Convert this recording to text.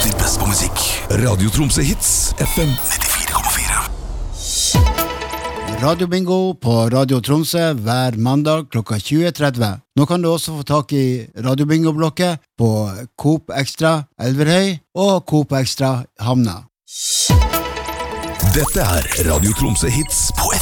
alltid best på musikk. Radio Tromsø Hits, FM 94,4. Radio Bingo på Radio Tromsø hver mandag klokka 20.30. Nå kan du også få tak i Radio Bingo-blokket på Coop Extra Elverhøy og Coop Extra Hamna. Dette er Radio Tromsø Hits på